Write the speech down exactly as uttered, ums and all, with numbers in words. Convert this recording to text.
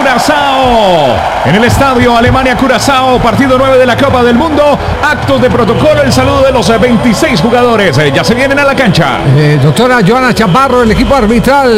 Curazao. En el estadio Alemania-Curazao, partido nueve de la Copa del Mundo. Actos de protocolo, el saludo de los veintiséis jugadores. Eh, ya se vienen a la cancha. Eh, doctora Joana Chaparro, el equipo arbitral.